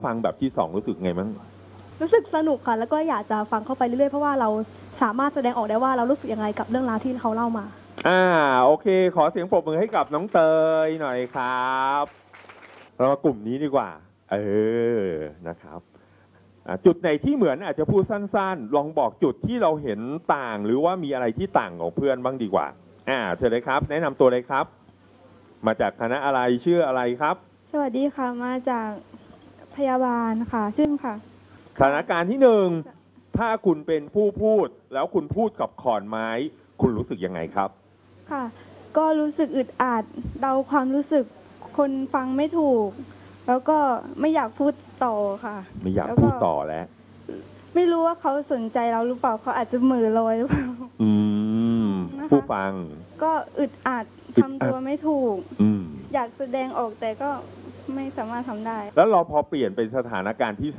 ฟังแบบที่2รู้สึกไงมั้งรู้สึกสนุกค่ะแล้วก็อยากจะฟังเข้าไปเรื่อยๆเพราะว่าเราสามารถแสดงออกได้ว่าเรารู้สึกยังไงกับเรื่องราวที่เขาเล่ามาโอเคขอเสียงปรบมือให้กับน้องเตยหน่อยครับเรามากลุ่มนี้ดีกว่านะครับจุดไหนที่เหมือนอาจจะพูดสั้นๆลองบอกจุดที่เราเห็นต่างหรือว่ามีอะไรที่ต่างของเพื่อนบ้างดีกว่าเชิญเลยครับแนะนำตัวเลยครับมาจากคณะอะไรชื่ออะไรครับสวัสดีค่ะมาจากพยาบาลค่ะชื่อค่ะสถานการณ์ที่1ถ้าคุณเป็นผู้พูดแล้วคุณพูดกับขอนไม้คุณรู้สึกยังไงครับค่ะก็รู้สึกอึดอัดเดาความรู้สึกคนฟังไม่ถูกแล้วก็ไม่อยากพูดต่อค่ะไม่อยากพูดต่อแล้วไม่รู้ว่าเขาสนใจเราหรือเปล่าเขาอาจจะเหม่อลอยหรือเปล่าผู้ฟังก็อึดอัดทำตัวไม่ถูกอยากแสดงออกแต่ก็ไม่สามารถทำได้แล้วเราพอเปลี่ยนเป็นสถานการณ์ที่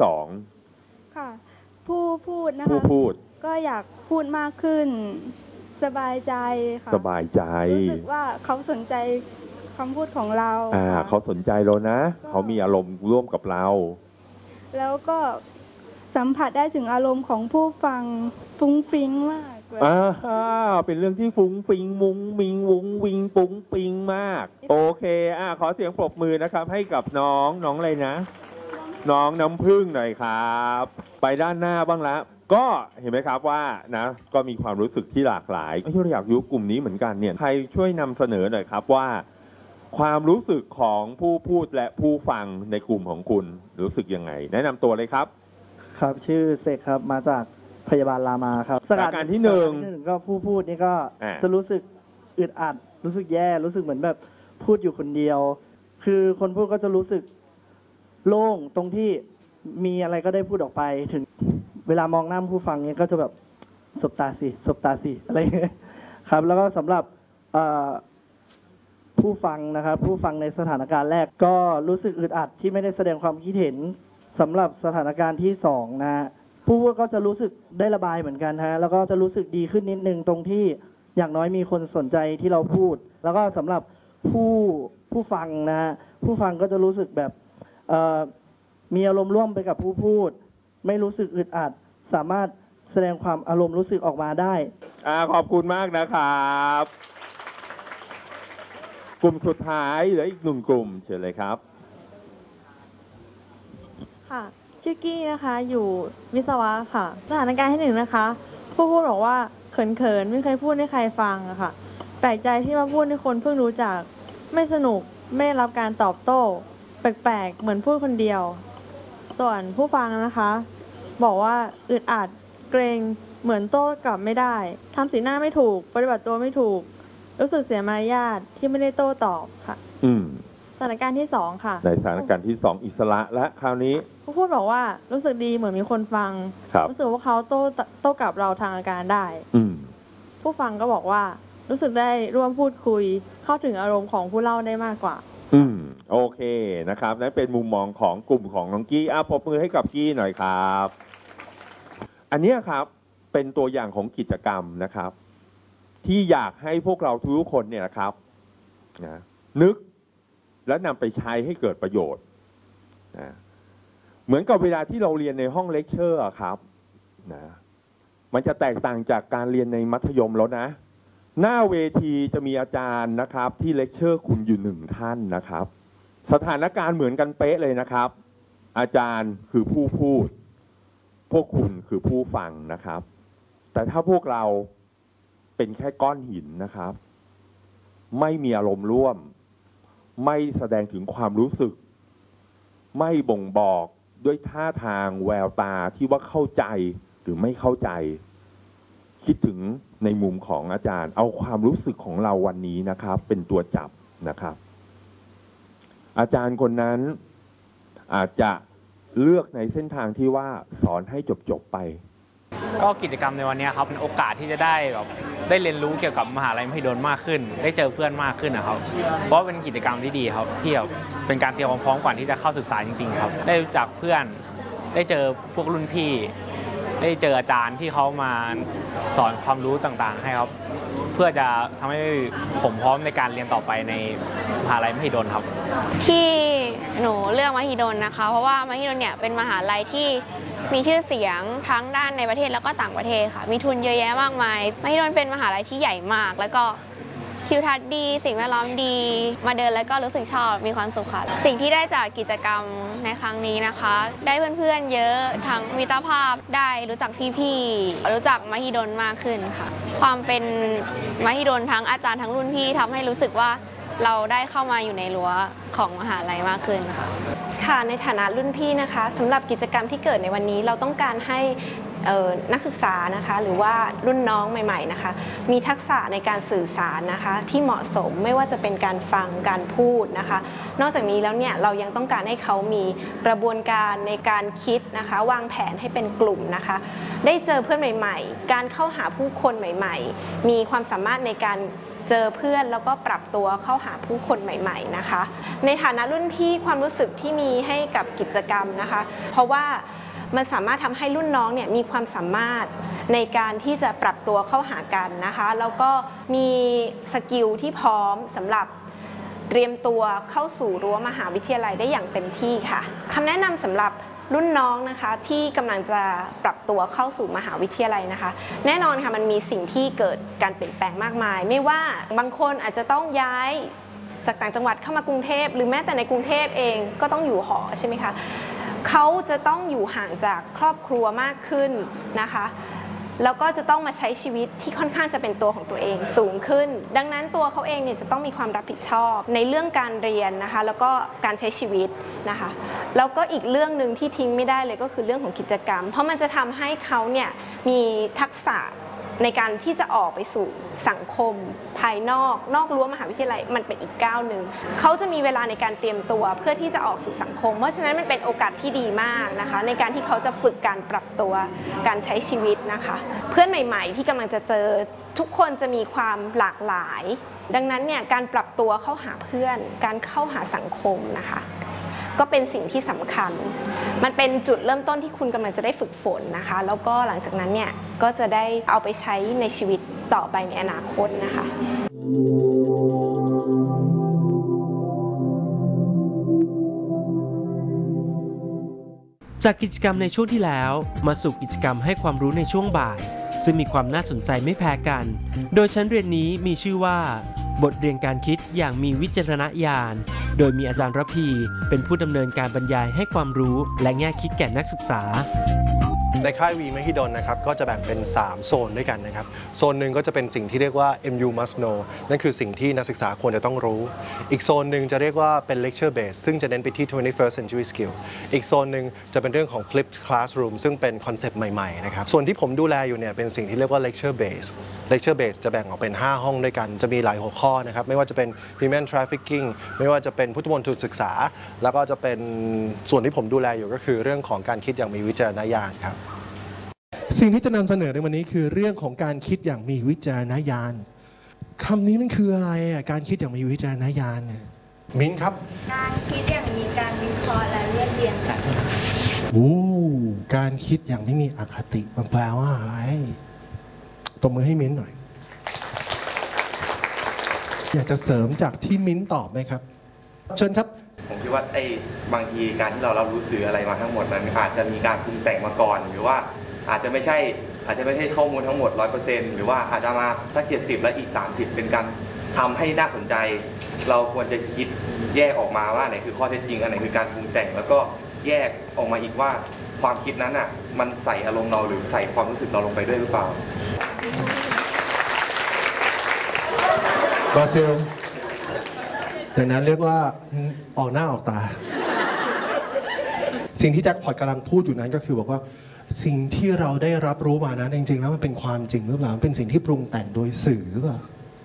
2 ค่ะผู้พูดนะคะผู้พูดก็อยากพูดมากขึ้นสบายใจค่ะสบายใจรู้สึกว่าเขาสนใจคำพูดของเราเขาสนใจเรานะเขามีอารมณ์ร่วมกับเราแล้วก็สัมผัสได้ถึงอารมณ์ของผู้ฟังฟุ้งฟิ้งมากเป็นเรื่องที่ฟุ้งฟิงมุ้งมิงวุ้งวิงปุ้งปิงมากโอเคขอเสียงปรบมือนะครับให้กับน้องอะไรนะน้องน้ำพึ่งหน่อยครับไปด้านหน้าบ้างละก็เห็นไหมครับว่านะก็มีความรู้สึกที่หลากหลายที่เราอยากรู้กลุ่มนี้เหมือนกันเนี่ยใครช่วยนำเสนอหน่อยครับว่าความรู้สึกของผู้พูดและผู้ฟังในกลุ่มของคุณรู้สึกยังไงแนะนำตัวเลยครับครับชื่อเสกครับมาจากพยาบาลรามาครับสถานการณ์ที่1 ก็ผู้พูดนี่ก็จะรู้สึกอึดอัดรู้สึกแย่รู้สึกเหมือนแบบพูดอยู่คนเดียวคือคนพูดก็จะรู้สึกโล่งตรงที่มีอะไรก็ได้พูดออกไปถึงเวลามองหน้าผู้ฟังเนี่ยก็จะแบบสบตาสิอะไรอย่างเงี้ยครับแล้วก็สำหรับผู้ฟังนะครับผู้ฟังในสถานการณ์แรกก็รู้สึกอึดอัดที่ไม่ได้แสดงความคิดเห็นสำหรับสถานการณ์ที่2นะฮะผู้พูดก็จะรู้สึกได้ระบายเหมือนกันฮะแล้วก็จะรู้สึกดีขึ้นนิดนึงตรงที่อย่างน้อยมีคนสนใจที่เราพูดแล้วก็สำหรับผู้ฟังนะฮะผู้ฟังก็จะรู้สึกแบบมีอารมณ์ร่วมไปกับผู้พูดไม่รู้สึกอึดอัดสามารถแสดงความอารมณ์รู้สึกออกมาได้ขอบคุณมากนะครับกลุ่มสุดท้ายเหลืออีก1กลุ่มเชิญเลยครับค่ะชื่อกี้นะคะอยู่วิศวะค่ะสถานการณ์ที่1นะคะผู้พูดบอกว่าเขินไม่เคยพูดให้ใครฟังอะค่ะแปลกใจที่มาพูดให้คนเพิ่งรู้จักไม่สนุกไม่ได้รับการตอบโต้แปลกๆเหมือนพูดคนเดียวส่วนผู้ฟังนะคะบอกว่าอึดอัดเกรงเหมือนโต้กลับไม่ได้ทำสีหน้าไม่ถูกปฏิบัติตัวไม่ถูกรู้สึกเสียมารยาทที่ไม่ได้โต้ตอบค่ะสถานการณ์ที่2ค่ะในสถานการณ์ที่2อิสระและคราวนี้ผู้พูดบอกว่ารู้สึกดีเหมือนมีคนฟังรู้สึกว่าเขาโต้กลับเราทางอาการได้ผู้ฟังก็บอกว่ารู้สึกได้ร่วมพูดคุยเข้าถึงอารมณ์ของผู้เล่าได้มากกว่าโอเคนะครับนั่นเป็นมุมมองของกลุ่มของน้องกี้ปรบมือให้กับกี้หน่อยครับอันนี้ครับเป็นตัวอย่างของกิจกรรมนะครับที่อยากให้พวกเราทุกคนเนี่ยนะครับนะนึกและนำไปใช้ให้เกิดประโยชน์นะเหมือนกับเวลาที่เราเรียนในห้องเลคเชอร์ครับนะมันจะแตกต่างจากการเรียนในมัธยมแล้วนะหน้าเวทีจะมีอาจารย์นะครับที่เลคเชอร์คุณอยู่1ท่านนะครับสถานการณ์เหมือนกันเป๊ะเลยนะครับอาจารย์คือผู้พูดพวกคุณคือผู้ฟังนะครับแต่ถ้าพวกเราเป็นแค่ก้อนหินนะครับไม่มีอารมณ์ร่วมไม่แสดงถึงความรู้สึกไม่บ่งบอกด้วยท่าทางแววตาที่ว่าเข้าใจหรือไม่เข้าใจคิดถึงในมุมของอาจารย์เอาความรู้สึกของเราวันนี้นะครับเป็นตัวจับนะครับอาจารย์คนนั้นอาจจะเลือกในเส้นทางที่ว่าสอนให้จบไปก็กิจกรรมในวันนี้ครับเป็นโอกาสที่จะได้แบบได้เรียนรู้เกี่ยวกับมหาลัยมหิดลมากขึ้นได้เจอเพื่อนมากขึ้นนะครับเพราะเป็นกิจกรรมที่ดีครับที่เป็นการเตรียมความพร้อมก่อนที่จะเข้าศึกษาจริงๆครับได้รู้จักเพื่อนได้เจอพวกรุ่นพี่ได้เจออาจารย์ที่เขามาสอนความรู้ต่างๆให้ครับเพื่อจะทำให้ผมพร้อมในการเรียนต่อไปในมหาลัยมหิดลครับที่หนูเลือกมหิดลนะคะเพราะว่ามหิดลเนี่ยเป็นมหาลัยที่มีชื่อเสียงทั้งด้านในประเทศแล้วก็ต่างประเทศค่ะมีทุนเยอะแยะมากมายมหิดลเป็นมหาลัยที่ใหญ่มากแล้วก็ทิวทัศน์ดีสิ่งแวดล้อมดีมาเดินแล้วก็รู้สึกชอบมีความสุขค่ะสิ่งที่ได้จากกิจกรรมในครั้งนี้นะคะได้เพื่อนๆเยอะทั้งมิตรภาพได้รู้จักพี่ๆรู้จักมหิดลมากขึ้นค่ะความเป็นมหิดลทั้งอาจารย์ทั้งรุ่นพี่ทำให้รู้สึกว่าเราได้เข้ามาอยู่ในรั้วของมหาลัยมากขึ้นค่ะค่ะในฐานะรุ่นพี่นะคะสำหรับกิจกรรมที่เกิดในวันนี้เราต้องการให้นักศึกษานะคะหรือว่ารุ่นน้องใหม่ๆนะคะมีทักษะในการสื่อสารนะคะที่เหมาะสมไม่ว่าจะเป็นการฟังการพูดนะคะนอกจากนี้แล้วเนี่ยเรายังต้องการให้เขามีกระบวนการในการคิดนะคะวางแผนให้เป็นกลุ่มนะคะได้เจอเพื่อนใหม่ๆการเข้าหาผู้คนใหม่ๆมีความสามารถในการเจอเพื่อนแล้วก็ปรับตัวเข้าหาผู้คนใหม่ๆนะคะในฐานะรุ่นพี่ความรู้สึกที่มีให้กับกิจกรรมนะคะเพราะว่ามันสามารถทำให้รุ่นน้องเนี่ยมีความสามารถในการที่จะปรับตัวเข้าหากันนะคะแล้วก็มีสกิลที่พร้อมสำหรับเตรียมตัวเข้าสู่รั้วมหาวิทยาลัยได้อย่างเต็มที่ค่ะคำแนะนำสำหรับรุ่นน้องนะคะที่กำลังจะปรับตัวเข้าสู่มหาวิทยาลัยนะคะแน่นอนค่ะมันมีสิ่งที่เกิดการเปลี่ยนแปลงมากมายไม่ว่าบางคนอาจจะต้องย้ายจากต่างจังหวัดเข้ามากรุงเทพหรือแม้แต่ในกรุงเทพเองก็ต้องอยู่หอใช่ไหมคะเขาจะต้องอยู่ห่างจากครอบครัวมากขึ้นนะคะแล้วก็จะต้องมาใช้ชีวิตที่ค่อนข้างจะเป็นตัวของตัวเองสูงขึ้นดังนั้นตัวเขาเองเนี่ยจะต้องมีความรับผิดชอบในเรื่องการเรียนนะคะแล้วก็การใช้ชีวิตนะคะแล้วก็อีกเรื่องหนึ่งที่ทิ้งไม่ได้เลยก็คือเรื่องของกิจกรรมเพราะมันจะทำให้เขาเนี่ยมีทักษะในการที่จะออกไปสู่สังคมภายนอกรั้วมหาวิทยาลัยมันเป็นอีกก้าวหนึ่งเขาจะมีเวลาในการเตรียมตัวเพื่อที่จะออกสู่สังคมเพราะฉะนั้นมันเป็นโอกาสที่ดีมากนะคะในการที่เขาจะฝึกการปรับตัวการใช้ชีวิตนะคะเพื่อนใหม่ๆที่กำลังจะเจอทุกคนจะมีความหลากหลายดังนั้นเนี่ยการปรับตัวเข้าหาเพื่อนการเข้าหาสังคมนะคะก็เป็นสิ่งที่สำคัญมันเป็นจุดเริ่มต้นที่คุณกำลังจะได้ฝึกฝนนะคะแล้วก็หลังจากนั้นเนี่ยก็จะได้เอาไปใช้ในชีวิตต่อไปในอนาคตนะคะจากกิจกรรมในช่วงที่แล้วมาสู่กิจกรรมให้ความรู้ในช่วงบ่ายซึ่งมีความน่าสนใจไม่แพ้กันโดยชั้นเรียนนี้มีชื่อว่าบทเรียนการคิดอย่างมีวิจารณญาณโดยมีอาจารย์ระพีเป็นผู้ดำเนินการบรรยายให้ความรู้และแง่คิดแก่นักศึกษาในค่ายวีมหิดลนะครับก็จะแบ่งเป็น3โซนด้วยกันนะครับโซนหนึ่งก็จะเป็นสิ่งที่เรียกว่า MU must know นั่นคือสิ่งที่นักศึกษาควรจะต้องรู้อีกโซนหนึ่งจะเรียกว่าเป็น lecture base ซึ่งจะเน้นไปที่ 21st century skill อีกโซนหนึ่งจะเป็นเรื่องของ flipped classroom ซึ่งเป็นคอนเซปต์ใหม่ๆนะครับส่วนที่ผมดูแลอยู่เนี่ยเป็นสิ่งที่เรียกว่า lecture base lecture base จะแบ่งออกเป็น5ห้องด้วยกันจะมีหลายหัวข้อนะครับไม่ว่าจะเป็น human trafficking ไม่ว่าจะเป็นพุทธมนตรศึกษาแล้วก็จะเป็นส่วนที่ผมดูแลอยู่ก็คือเรื่องของการคิดอย่างมีวิจารณญาณครับสิ่งที่จะนำเสนอในวันนี้คือเรื่องของการคิดอย่างมีวิจารณญาณคำนี้มันคืออะไรอ่ะการคิดอย่างมีวิจารณญาณเนี่ยมิ้นครับการคิดอย่างมีการวิเคราะห์และเรียบเรียงกันการคิดอย่างไม่มีอคติมันแปลว่าอะไรตบมือให้มิ้นหน่อยอยากจะเสริมจากที่มิ้นตอบไหมครับเชิญครับผมคิดว่าบางทีการที่เรารับรู้สื่ออะไรมาทั้งหมดนั้นอาจจะมีการปรุงแต่งมาก่อนหรือว่าอาจจะไม่ใช่ข้อมูลทั้งหมด 100% หรือว่าอาจจะมาสัก70และอีก30เป็นการทำให้น่าสนใจเราควรจะคิดแยกออกมาว่าไหนคือข้อเท็จจริงอันไหนคือการปรุงแต่งแล้วก็แยกออกมาอีกว่าความคิดนั้นอ่ะมันใส่อารมณ์เราหรือใส่ความรู้สึกเราลงไปด้วยหรือเปล่าบราซิลจากนั้นเรียกว่าออกหน้าออกตาสิ่งที่แจ็คพอตกำลังพูดอยู่นั้นก็คือบอกว่าสิ่งที่เราได้รับรู้มานะจริงๆแล้วมันเป็นความจริงหรือเปล่าเป็นสิ่งที่ปรุงแต่งโดยสื่อหรือเปล่า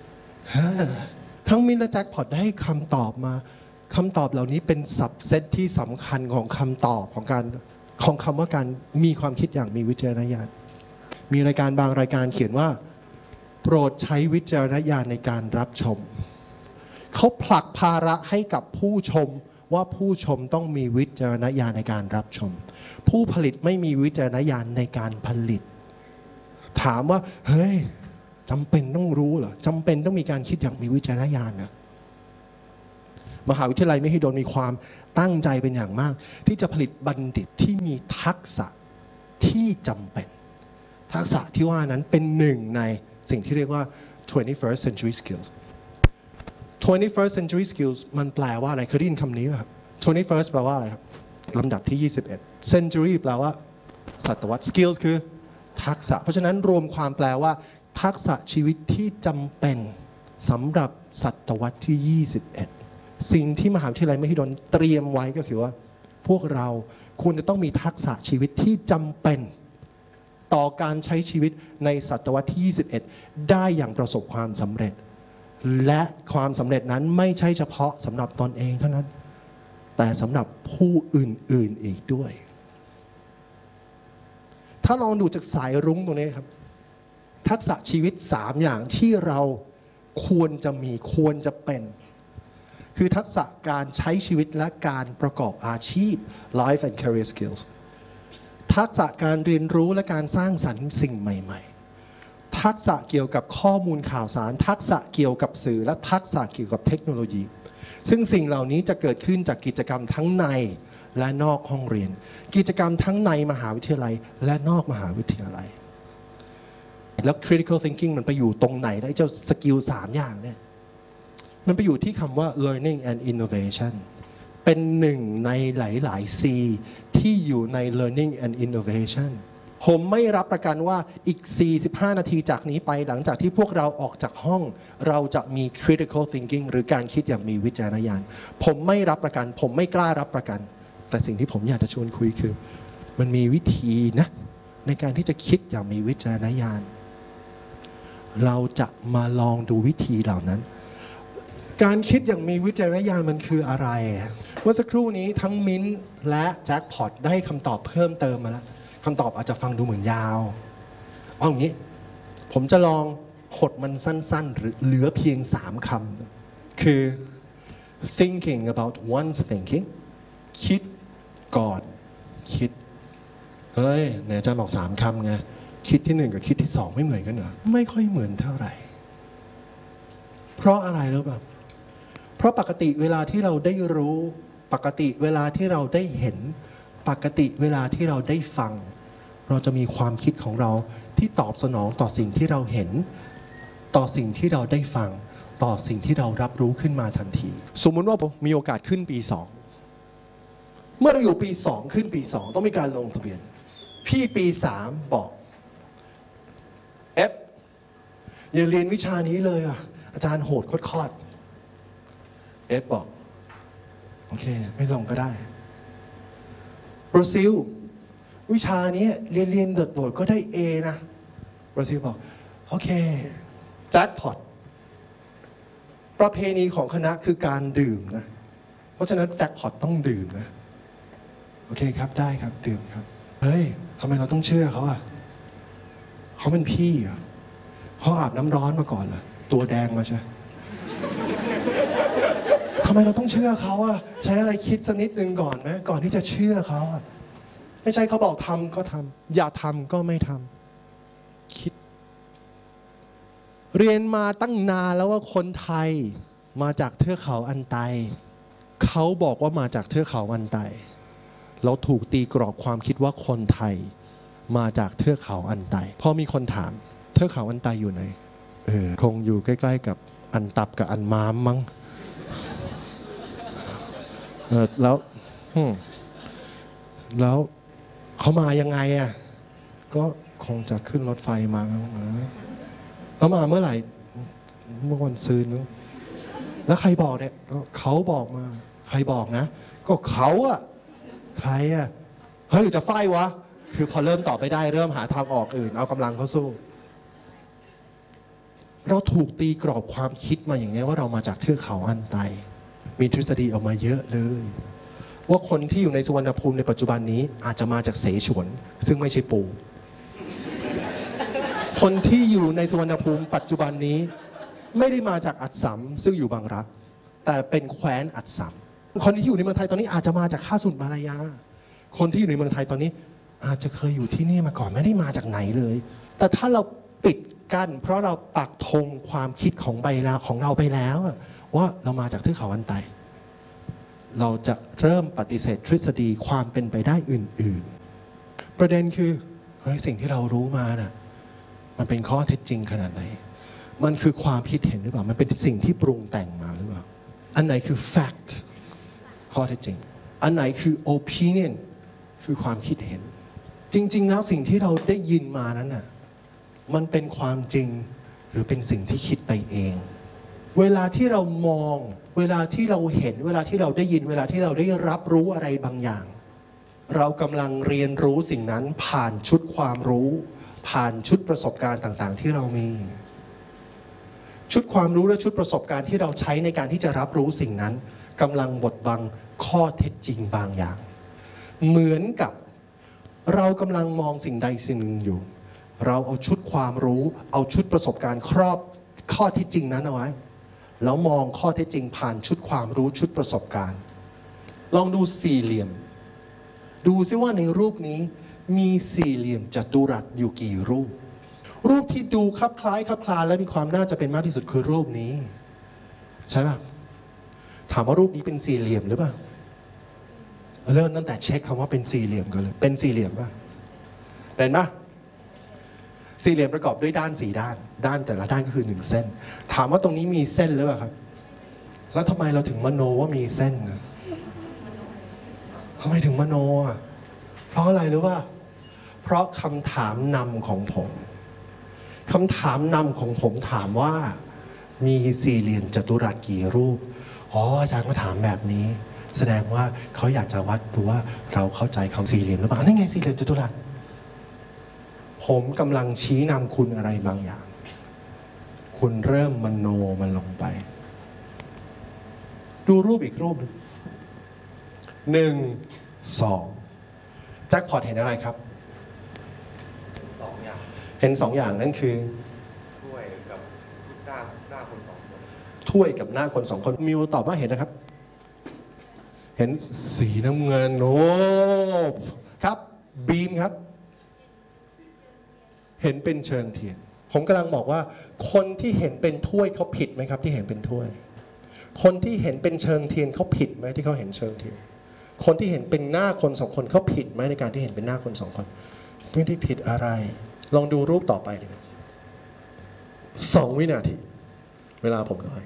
ทั้งมินและแจ็คพอตได้คำตอบมาคำตอบเหล่านี้เป็นสับเซตที่สำคัญของคำตอบของคำว่าการมีความคิดอย่างมีวิจารณญาณมีรายการบางรายการเขียนว่าโปรดใช้วิจารณญาณในการรับชมเขาผลักภาระให้กับผู้ชมว่าผู้ชมต้องมีวิจารณญาณในการรับชมผู้ผลิตไม่มีวิจารณญาณในการผลิตถามว่าเฮ้ยจำเป็นต้องรู้เหรอจำเป็นต้องมีการคิดอย่างมีวิจารณญาณนะมหาวิทยาลัยมหิดลมีความตั้งใจเป็นอย่างมากที่จะผลิตบัณฑิตที่มีทักษะที่จำเป็นทักษะที่ว่านั้นเป็นหนึ่งในสิ่งที่เรียกว่า 21st century skills 21st century skills มันแปลว่าอะไรเคยได้ยินคำนี้ไหมครับ 21st แปลว่าอะไรครับลำดับที่ 21 century แปลว่าศตวรรษ skills คือทักษะเพราะฉะนั้นรวมความแปลว่าทักษะชีวิตที่จำเป็นสำหรับศตวรรษที่ 21 สิ่งที่มหาวิทยาลัยมหิดลเตรียมไว้ก็คือว่าพวกเราควรจะต้องมีทักษะชีวิตที่จำเป็นต่อการใช้ชีวิตในศตวรรษที่ 21 ได้อย่างประสบความสำเร็จและความสำเร็จนั้นไม่ใช่เฉพาะสำหรับตนเองเท่านั้นแต่สำหรับผู้อื่นๆอีกด้วยถ้าลองดูจากสายรุ้งตรงนี้ครับทักษะชีวิต3อย่างที่เราควรจะมีควรจะเป็นคือทักษะการใช้ชีวิตและการประกอบอาชีพ life and career skills ทักษะการเรียนรู้และการสร้างสรรค์สิ่งใหม่ๆทักษะเกี่ยวกับข้อมูลข่าวสารทักษะเกี่ยวกับสื่อและทักษะเกี่ยวกับเทคโนโลยีซึ่งสิ่งเหล่านี้จะเกิดขึ้นจากกิจกรรมทั้งในและนอกห้องเรียนกิจกรรมทั้งในมหาวิทยาลัยและนอกมหาวิทยาลัยแล้ว critical thinking มันไปอยู่ตรงไหนได้เจ้าสกิล3อย่างเนี่ยมันไปอยู่ที่คำว่า learning and innovation เป็นหนึ่งในหลายๆ C ที่อยู่ใน learning and innovation ผมไม่รับประกันว่าอีก 45 นาทีจากนี้ไปหลังจากที่พวกเราออกจากห้องเราจะมี critical thinking หรือการคิดอย่างมีวิจารณญาณผมไม่รับประกันผมไม่กล้ารับประกันแต่สิ่งที่ผมอยากจะชวนคุยคือมันมีวิธีนะในการที่จะคิดอย่างมีวิจารณญาณเราจะมาลองดูวิธีเหล่านั้นการคิดอย่างมีวิจารณญาณมันคืออะไรเมื่อสักครู่นี้ทั้งมิ้นท์และแจ็คพอตได้คำตอบเพิ่มเติมมาแล้วคำตอบอาจจะฟังดูเหมือนยาวเอาอย่างนี้ผมจะลองหดมันสั้นๆหรือเหลือเพียง3 คำคือ thinking about one's thinking คิดก่อนคิดเฮ้ยไหนอาจารย์บอก3 คำไงคิดที่1กับคิดที่2ไม่เหมือนกันเหรอไม่ค่อยเหมือนเท่าไหร่เพราะอะไรรู้ป่ะเพราะปกติเวลาที่เราได้รู้ปกติเวลาที่เราได้เห็นปกติเวลาที่เราได้ฟังเราจะมีความคิดของเราที่ตอบสนองต่อสิ่งที่เราเห็นต่อสิ่งที่เราได้ฟังต่อสิ่งที่เรารับรู้ขึ้นมาทันทีสมมุติว่ามีโอกาสขึ้นปี 2เมื่อเราอยู่ปี 2ขึ้นปี 2ต้องมีการลงทะเบียนพี่ปี 3บอกอย่าเรียนวิชานี้เลยอ่ะอาจารย์โหดโคตรบอกโอเคไม่ลงก็ได้บราซิลวิชานี้เรียนโดดๆก็ได้ A นะบราซิลบอกโอเคแจ็คพอตประเพณีของคณะคือการดื่มนะเพราะฉะนั้นแจ็คพอตต้องดื่มนะโอเคครับได้ครับดื่มครับเฮ้ยทำไมเราต้องเชื่อเขาอ่ะเขาเป็นพี่อ่ะเขาอาบน้ำร้อนมาก่อนเหรอตัวแดงมาใช่ทำไมเราต้องเชื่อเขาอะใช้อะไรคิดสักนิดนึงก่อนไหมก่อนที่จะเชื่อเขาอะไม่ใช่เขาบอกทำก็ทำอย่าทำก็ไม่ทำคิดเรียนมาตั้งนานแล้วว่าคนไทยมาจากเทือกเขาอันไตเขาบอกว่ามาจากเทือกเขาอันไตเราถูกตีกรอบความคิดว่าคนไทยมาจากเทือกเขาอันไตพอมีคนถามเทือกเขาอันไตอยู่ไหนคงอยู่ใกล้ๆกับอันตับกับอันม้ามมั้งแล้วเขามายังไงอ่ะก็คงจะขึ้นรถไฟมาแล้วมาเมื่อไหร่เมื่อวันซืนนู้นแล้วใครบอกเนี่ยเขาบอกมาใครบอกนะก็เขาอะใครอะเฮ้ยจะไฟวะคือพอเริ่มตอบไม่ได้เริ่มหาทางออกอื่นเอากำลังเขาสู้เราถูกตีกรอบความคิดมาอย่างนี้ว่าเรามาจากเทือกเขาอันไตมีทฤษฎีออกมาเยอะเลยว่าคนที่อยู่ในสุวรรณภูมิในปัจจุบันนี้อาจจะมาจากเสฉวนซึ่งไม่ใช่ปูคนที่อยู่ในสุวรรณภูมิปัจจุบันนี้ไม่ได้มาจากอัสสัมซึ่งอยู่บางรักแต่เป็นแคว้นอัสสัมคนที่อยู่ในเมืองไทยตอนนี้อาจจะมาจากข้าสุนมาลายาคนที่อยู่ในเมืองไทยตอนนี้อาจจะเคยอยู่ที่นี่มาก่อนไม่ได้มาจากไหนเลยแต่ถ้าเราปิดกั้นเพราะเราปักธงความคิดของเราไปแล้วว่าเรามาจากเทือกเขาอันไตเราจะเริ่มปฏิเสธทฤษฎีความเป็นไปได้อื่นๆประเด็นคือเฮ้ยสิ่งที่เรารู้มาน่ะมันเป็นข้อเท็จจริงขนาดไหนมันคือความคิดเห็นหรือเปล่ามันเป็นสิ่งที่ปรุงแต่งมาหรือเปล่าอันไหนคือ fact ข้อเท็จจริงอันไหนคือ opinion คือความคิดเห็นจริงๆแล้วสิ่งที่เราได้ยินมานั้นน่ะมันเป็นความจริงหรือเป็นสิ่งที่คิดไปเองเวลาที่เรามองเวลาที่เราเห็นเวลาที่เราได้ยินเวลาที่เราได้รับรู้อะไรบางอย่างเรากำลังเรียนรู้สิ่งนั้นผ่านชุดความรู้ผ่านชุดประสบการณ์ต่างๆที่เรามีชุดความรู้และชุดประสบการณ์ที่เราใช้ในการที่จะรับรู้สิ่งนั้นกำลังบดบังข้อเท็จจริงบางอย่างเหมือนกับเรากำลังมองสิ่งใดสิ่งหนึ่งอยู่เราเอาชุดความรู้เอาชุดประสบการณ์ครอบข้อเท็จจริงนั้นเอาไว้แล้วมองข้อเท็จจริงผ่านชุดความรู้ชุดประสบการณ์ลองดูสี่เหลี่ยมดูซิว่าในรูปนี้มีสี่เหลี่ยมจัตุรัสอยู่กี่รูปรูปที่ดูคลับคล้ายคลับคลาและมีความน่าจะเป็นมากที่สุดคือรูปนี้ใช่ป่ะถามว่ารูปนี้เป็นสี่เหลี่ยมหรือเปล่าเริ่มตั้งแต่เช็คคำว่าเป็นสี่เหลี่ยมกันเลยเป็นสี่เหลี่ยมป่ะเป็นป่ะสี่เหลี่ยมประกอบด้วยด้านสี่ด้านด้านแต่ละด้านก็คือ1เส้นถามว่าตรงนี้มีเส้นหรือเปล่าครับแล้วทำไมเราถึงมโนว่ามีเส้นทำไมถึงมโนอ่ะเพราะอะไรรู้ป่ะเพราะคำถามนำของผมคำถามนำของผมถามว่ามีสี่เหลี่ยมจัตุรัสกี่รูปอ๋ออาจารย์มาถามแบบนี้แสดงว่าเขาอยากจะวัดดูว่าเราเข้าใจคำสี่เหลี่ยมหรือเปล่านี่ไงสี่เหลี่ยมจัตุรัสผมกำลังชี้นำคุณอะไรบางอย่างคุณเริ่มมโนมันลงไปดูรูปอีกรูปหนึ่งสองแจ็คพอตเห็นอะไรครับ 2 อย่างเห็น2 อย่างนั่นคือถ้วยกับหน้าคน2 คนถ้วยกับหน้าคน2 คนมิวตอบว่าเห็นนะครับเห็นสีน้ำเงินโอ้ครับบีมครับเห็นเป็นเชิงเทียนผมกำลังบอกว่าคนที่เห็นเป็นถ้วยเขาผิดไหมครับที่เห็นเป็นถ้วยคนที่เห็นเป็นเชิงเทียนเขาผิดไหมที่เขาเห็นเชิงเทียนคนที่เห็นเป็นหน้าคน2 คนเขาผิดไหมในการที่เห็นเป็นหน้าคน2 คนไม่ได้ผิดอะไรลองดูรูปต่อไปเลย2 วินาทีเวลาผมน้อย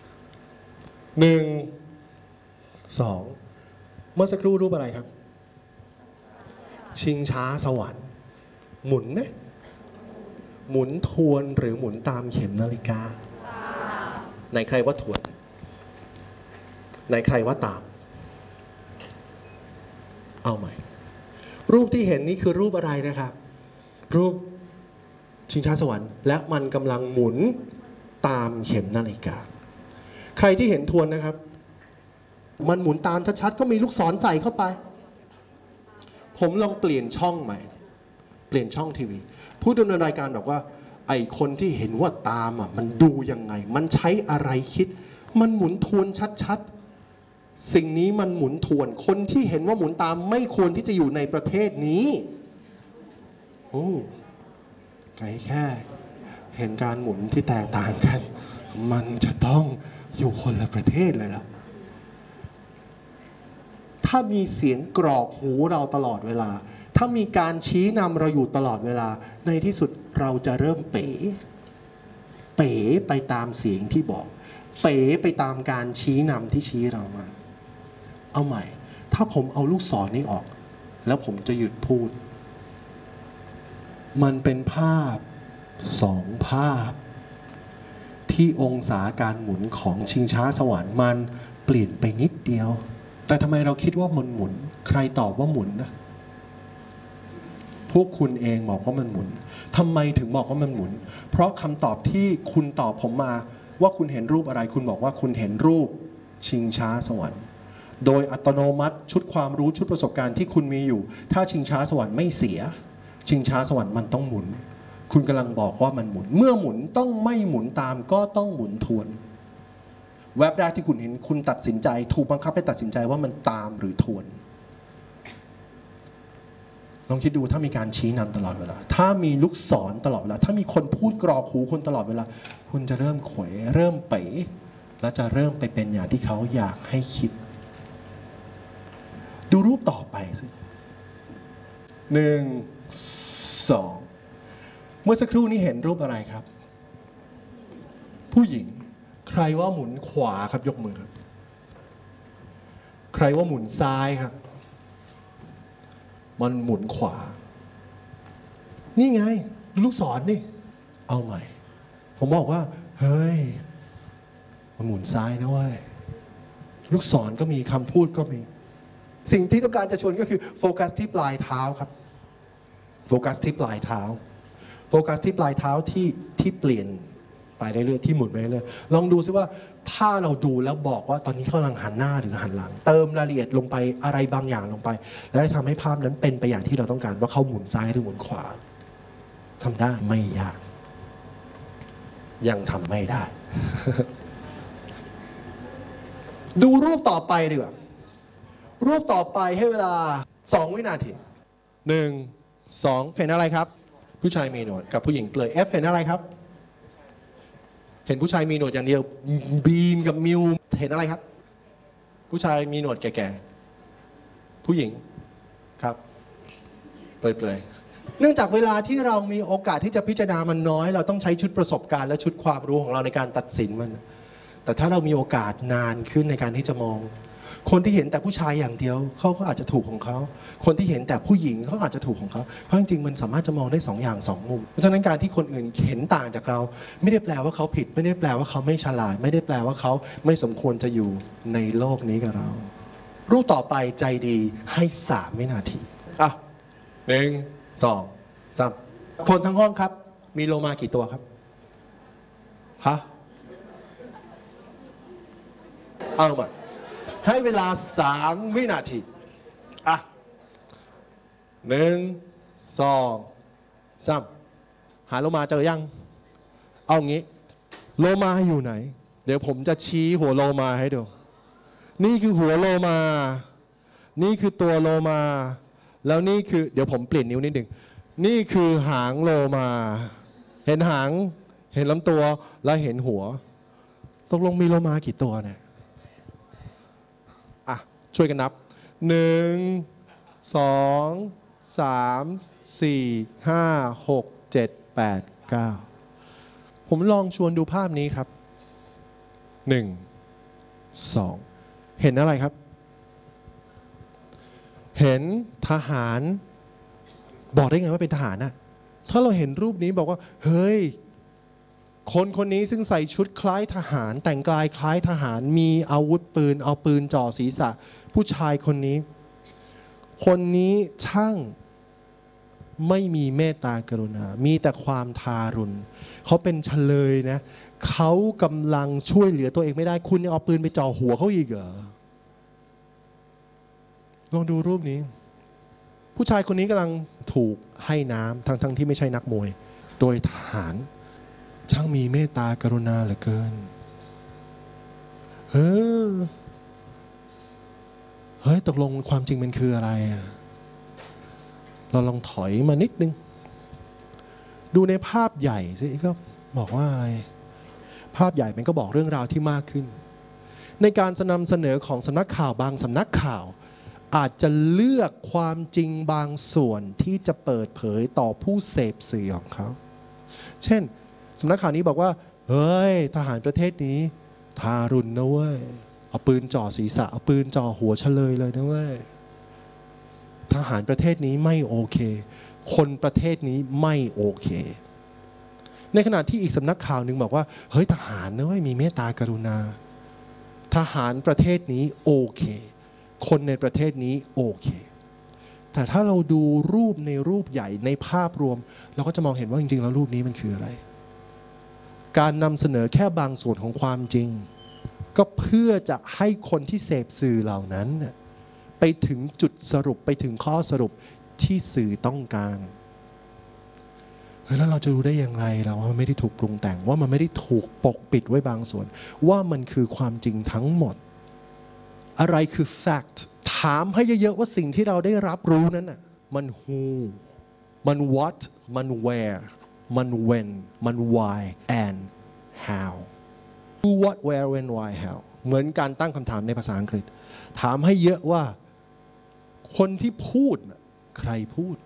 1 2เมื่อสักครู่รูปอะไรครับชิงช้าสวรรค์หมุนไหมหมุนทวนหรือหมุนตามเข็มนาฬิกาไหนใครว่าทวนไหนใครว่าตามเอาใหม่รูปที่เห็นนี้คือรูปอะไรนะครับรูปชิงช้าสวรรค์และมันกำลังหมุนตามเข็มนาฬิกาใครที่เห็นทวนนะครับมันหมุนตามชัดๆก็มีลูกศรใส่เข้าไปผมลองเปลี่ยนช่องใหม่เปลี่ยนช่องทีวีผู้ดำเนินรายการบอกว่าไอ้คนที่เห็นว่าตามอ่ะมันดูยังไงมันใช้อะไรคิดมันหมุนทวนชัดๆสิ่งนี้มันหมุนทวนคนที่เห็นว่าหมุนตามไม่ควรที่จะอยู่ในประเทศนี้โอ้ไกลแค่เห็นการหมุนที่แตกต่างกันมันจะต้องอยู่คนละประเทศเลยล่ะถ้ามีเสียงกรอกหูเราตลอดเวลาถ้ามีการชี้นำเราอยู่ตลอดเวลาในที่สุดเราจะเริ่มเป๋ไปตามเสียงที่บอกเป๋ไปตามการชี้นำที่ชี้เรามาเอาใหม่ถ้าผมเอาลูกศรนี้ออกแล้วผมจะหยุดพูดมันเป็นภาพ2 ภาพที่องศาการหมุนของชิงช้าสวรรค์มันเปลี่ยนไปนิดเดียวแต่ทำไมเราคิดว่ามันหมุนใครตอบว่าหมุนนะพวกคุณเองบอกว่ามันหมุนทำไมถึงบอกว่ามันหมุนเพราะคำตอบที่คุณตอบผมมาว่าคุณเห็นรูปอะไรคุณบอกว่าคุณเห็นรูปชิงช้าสวรรค์โดยอัตโนมัติชุดความรู้ชุดประสบการณ์ที่คุณมีอยู่ถ้าชิงช้าสวรรค์ไม่เสียชิงช้าสวรรค์มันต้องหมุนคุณกำลังบอกว่ามันหมุนเมื่อหมุนต้องไม่หมุนตามก็ต้องหมุนทวนแวบแรกที่คุณเห็นคุณตัดสินใจถูกบังคับให้ตัดสินใจว่ามันตามหรือทวนลองคิดดูถ้ามีการชี้นำตลอดเวลาถ้ามีลูกศรตลอดเวลาถ้ามีคนพูดกรอกหูคนตลอดเวลาคุณจะเริ่มเขวเริ่มเป๋และจะเริ่มไปเป็นอย่างที่เขาอยากให้คิดต่อไปสิ1 2เมื่อสักครู่นี้เห็นรูปอะไรครับผู้หญิงใครว่าหมุนขวาครับยกมือครับใครว่าหมุนซ้ายครับมันหมุนขวานี่ไงลูกศรนี่เอาใหม่ผมบอกว่าเฮ้ยมันหมุนซ้ายนะเว้ยลูกศรก็มีคำพูดก็มีสิ่งที่ต้องการจะชวนก็คือโฟกัสที่ปลายเท้าครับโฟกัสที่ปลายเท้าโฟกัสที่ปลายเท้าที่เปลี่ยนไปเรื่อยๆที่หมุนไปเรื่อยๆลองดูซิว่าถ้าเราดูแล้วบอกว่าตอนนี้เขากำลังหันหน้าหรือหันหลังเติมรายละเอียดลงไปอะไรบางอย่างลงไปแล้วทำให้ภาพนั้นเป็นไปอย่างที่เราต้องการว่าเขาหมุนซ้ายหรือหมุนขวาทำได้ไม่ยากยังทำไม่ได้ ดูรูปต่อไปดีกว่ารูปต่อไปให้เวลา2 วินาที1 2เห็นอะไรครับผู้ชายมีหนวดกับผู้หญิงเปลือย F เห็นอะไรครับเห็นผู้ชายมีหนวดอย่างเดียวบีมกับมิวเห็นอะไรครับผู้ชายมีหนวดแก่ๆผู้หญิงครับเปลือยๆเนื่องจากเวลาที่เรามีโอกาสที่จะพิจารณามันน้อยเราต้องใช้ชุดประสบการณ์และชุดความรู้ของเราในการตัดสินมันแต่ถ้าเรามีโอกาสนานขึ้นในการที่จะมองคนที่เห็นแต่ผู้ชายอย่างเดียวเขาก็อาจจะถูกของเขาคนที่เห็นแต่ผู้หญิงเขาอาจจะถูกของเขาเพราะจริงๆมันสามารถจะมองได้2 อย่าง2 มุมเพราะฉะนั้นการที่คนอื่นเห็นต่างจากเราไม่ได้แปลว่าเขาผิดไม่ได้แปลว่าเขาไม่ฉลาดไม่ได้แปลว่าเขาไม่สมควรจะอยู่ในโลกนี้กับเรารูปต่อไปใจดีให้3 วินาที1 2 3คนทั้งห้องครับมีโลมากี่ตัวครับฮะเอาใหม่ให้เวลา3 วินาที1 2 3หาโลมาเจอยังเอางี้โลมาอยู่ไหนเดี๋ยวผมจะชี้หัวโลมาให้ดูนี่คือหัวโลมานี่คือตัวโลมาแล้วนี่คือเดี๋ยวผมเปลี่ยนนิ้วนิดหนึ่งนี่คือหางโลมาเห็นหางเห็นลำตัวแล้วเห็นหัวตกลงมีโลมากี่ตัวเนี่ยช่วยกันนับ1 2 3 4 5 6 7 8 9ผมลองชวนดูภาพนี้ครับ1 2เห็นอะไรครับเห็นทหารบอกได้ไงว่าเป็นทหารน่ะถ้าเราเห็นรูปนี้บอกว่าเฮ้ยคนนี้ซึ่งใส่ชุดคล้ายทหารแต่งกายคล้ายทหารมีอาวุธปืนเอาปืนจ่อศีรษะผู้ชายคนนี้ช่างไม่มีเมตตากรุณามีแต่ความทารุณเขาเป็นเฉลยนะเขากำลังช่วยเหลือตัวเองไม่ได้คุณยังเอาปืนไปจ่อหัวเขาอีกเหรอลองดูรูปนี้ผู้ชายคนนี้กำลังถูกให้น้ำทั้งที่ไม่ใช่นักมวยโดยทหารช่างมีเมตตากรุณาเหลือเกินเฮ้ยตกลงความจริงมันคืออะไรเราลองถอยมานิดนึงดูในภาพใหญ่สิก็บอกว่าอะไรภาพใหญ่มันก็บอกเรื่องราวที่มากขึ้นในการนำเสนอของสำนักข่าวบางสำนักข่าวอาจจะเลือกความจริงบางส่วนที่จะเปิดเผยต่อผู้เสพสื่อของเขาเช่นสำนักข่าวนี้บอกว่าเฮ้ยทหารประเทศนี้ทารุณนะเว้ยเอาปืนจ่อศีรษะเอาปืนจ่อหัวเฉลยเลยนะเว้ยทหารประเทศนี้ไม่โอเคคนประเทศนี้ไม่โอเคในขณะที่อีกสำนักข่าวหนึ่งบอกว่าเฮ้ยทหารนะเว้ยมีเมตตากรุณาทหารประเทศนี้โอเคคนในประเทศนี้โอเคแต่ถ้าเราดูรูปในรูปใหญ่ในภาพรวมเราก็จะมองเห็นว่าจริงๆแล้วรูปนี้มันคืออะไรการนำเสนอแค่บางส่วนของความจริงก็เพื่อจะให้คนที่เสพสื่อเหล่านั้นไปถึงจุดสรุปไปถึงข้อสรุปที่สื่อต้องการแล้วเราจะรู้ได้อย่างไรเราว่ามันไม่ได้ถูกปรุงแต่งว่ามันไม่ได้ถูกปกปิดไว้บางส่วนว่ามันคือความจริงทั้งหมดอะไรคือ fact ถามให้เยอะๆว่าสิ่งที่เราได้รับรู้นั้นน่ะมัน who มัน what มัน where มัน when มัน why and how who what where when why how เหมือนการตั้งคำถามในภาษาอังกฤษถามให้เยอะว่าคนที่พูดใครพูด